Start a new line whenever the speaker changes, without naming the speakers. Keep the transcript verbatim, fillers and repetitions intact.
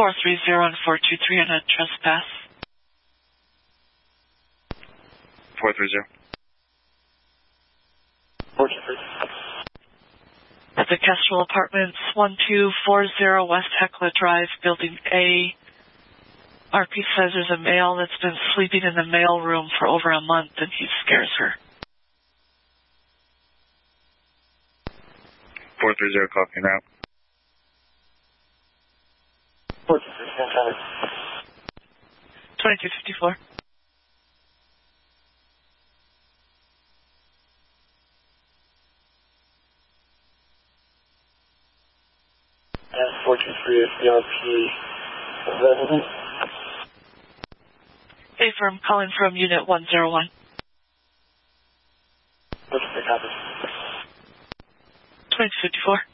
four three zero and four two three on a trespass.
four three zero.
four two three.
At the Kestrel Apartments, one two four zero West Hecla Drive, Building A. R P says there's a male that's been sleeping in the mail room for over a month and he scares her.
four three zero, copy now.
four two three, Santana.
twenty-two fifty-four.
And four two three is the R P resident.
A firm calling from Unit one zero one.
What's the copy?
twenty-two fifty-four.